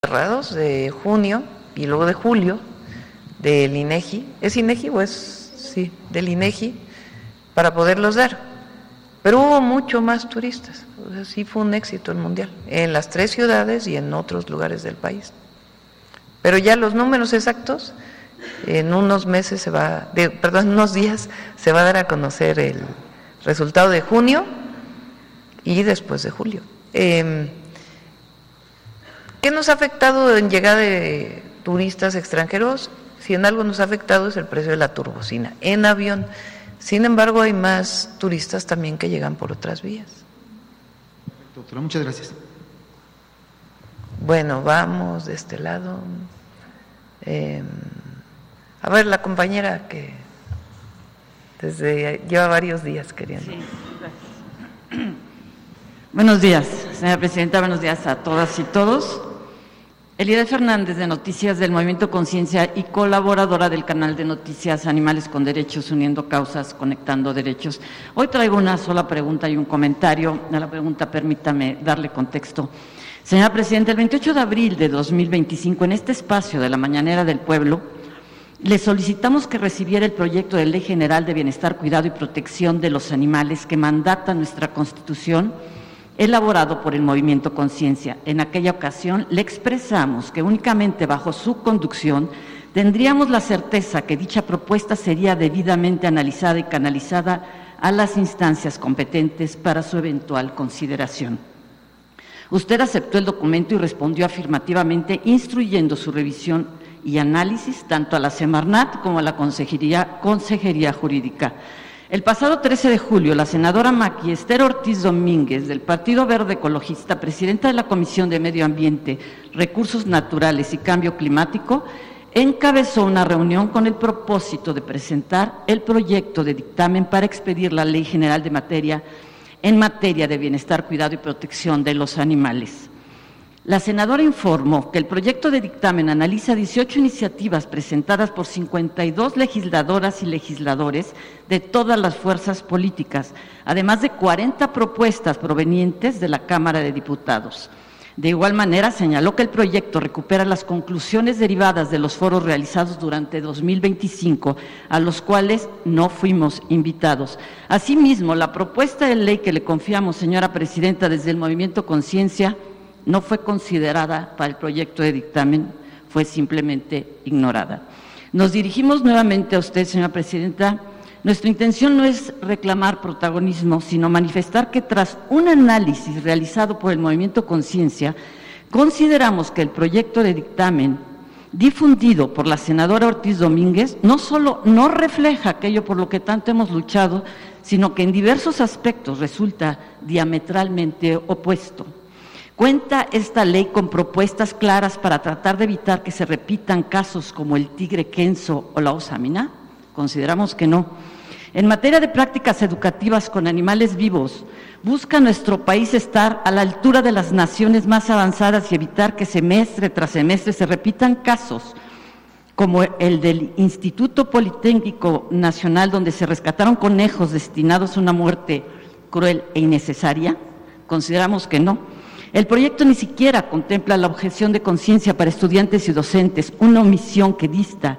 cerrados de junio y luego de julio del INEGI. ¿Es INEGI o es? Sí, del INEGI, para poderlos dar. Pero hubo mucho más turistas. O sea, sí fue un éxito el mundial, en las 3 ciudades y en otros lugares del país. Pero ya los números exactos, en unos meses unos días se va a dar a conocer el resultado de junio y después de julio. ¿Qué nos ha afectado en llegada de turistas extranjeros? Si en algo nos ha afectado es el precio de la turbocina en avión. Sin embargo, hay más turistas también que llegan por otras vías. Doctora, muchas gracias. Bueno, vamos de este lado. A ver, la compañera que lleva varios días queriendo. Sí, gracias. Buenos días, señora presidenta, buenos días a todas y todos. Elida Fernández, de Noticias del Movimiento Conciencia y colaboradora del canal de noticias Animales con Derechos, Uniendo Causas, Conectando Derechos. Hoy traigo una sola pregunta y un comentario. A la pregunta permítame darle contexto. Señora presidenta, el 28 de abril de 2025, en este espacio de la Mañanera del Pueblo, le solicitamos que recibiera el proyecto de Ley General de Bienestar, Cuidado y Protección de los Animales que mandata nuestra Constitución, elaborado por el Movimiento Conciencia. En aquella ocasión le expresamos que únicamente bajo su conducción tendríamos la certeza que dicha propuesta sería debidamente analizada y canalizada a las instancias competentes para su eventual consideración. Usted aceptó el documento y respondió afirmativamente, instruyendo su revisión y análisis tanto a la Semarnat como a la Consejería Jurídica. El pasado 13 de julio, la senadora Maqui Esther Ortiz Domínguez, del Partido Verde Ecologista, presidenta de la Comisión de Medio Ambiente, Recursos Naturales y Cambio Climático, encabezó una reunión con el propósito de presentar el proyecto de dictamen para expedir la Ley General en materia de bienestar, cuidado y protección de los animales. La senadora informó que el proyecto de dictamen analiza 18 iniciativas presentadas por 52 legisladoras y legisladores de todas las fuerzas políticas, además de 40 propuestas provenientes de la Cámara de Diputados. De igual manera, señaló que el proyecto recupera las conclusiones derivadas de los foros realizados durante 2025, a los cuales no fuimos invitados. Asimismo, la propuesta de ley que le confiamos, señora presidenta, desde el Movimiento Conciencia, no fue considerada para el proyecto de dictamen, fue simplemente ignorada. Nos dirigimos nuevamente a usted, señora presidenta. Nuestra intención no es reclamar protagonismo, sino manifestar que tras un análisis realizado por el Movimiento Conciencia, consideramos que el proyecto de dictamen difundido por la senadora Ortiz Domínguez no solo no refleja aquello por lo que tanto hemos luchado, sino que en diversos aspectos resulta diametralmente opuesto. ¿Cuenta esta ley con propuestas claras para tratar de evitar que se repitan casos como el tigre Kenzo o la osamina? Consideramos que no. En materia de prácticas educativas con animales vivos, ¿busca nuestro país estar a la altura de las naciones más avanzadas y evitar que semestre tras semestre se repitan casos como el del Instituto Politécnico Nacional, donde se rescataron conejos destinados a una muerte cruel e innecesaria? Consideramos que no. El proyecto ni siquiera contempla la objeción de conciencia para estudiantes y docentes, una omisión que dista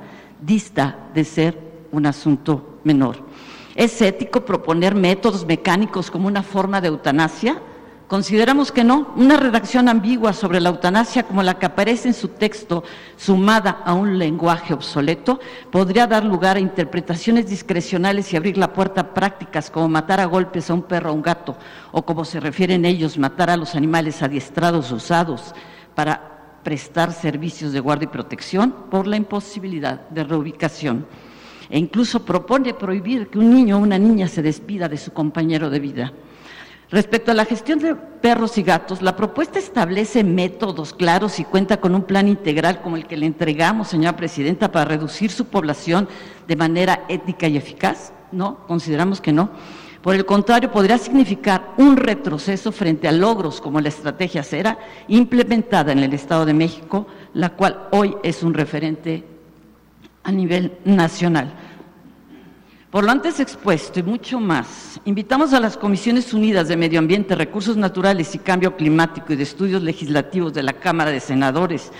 de ser un asunto menor. ¿Es ético proponer métodos mecánicos como una forma de eutanasia? Consideramos que no. Una redacción ambigua sobre la eutanasia como la que aparece en su texto, sumada a un lenguaje obsoleto, podría dar lugar a interpretaciones discrecionales y abrir la puerta a prácticas como matar a golpes a un perro o a un gato, o como se refieren ellos, matar a los animales adiestrados o usados para prestar servicios de guardia y protección por la imposibilidad de reubicación. E incluso propone prohibir que un niño o una niña se despida de su compañero de vida. Respecto a la gestión de perros y gatos, la propuesta establece métodos claros y cuenta con un plan integral como el que le entregamos, señora presidenta, para reducir su población de manera ética y eficaz. No, consideramos que no. Por el contrario, podría significar un retroceso frente a logros como la estrategia Cera, implementada en el Estado de México, la cual hoy es un referente a nivel nacional. Por lo antes expuesto y mucho más, invitamos a las Comisiones Unidas de Medio Ambiente, Recursos Naturales y Cambio Climático y de Estudios Legislativos de la Cámara de Senadores,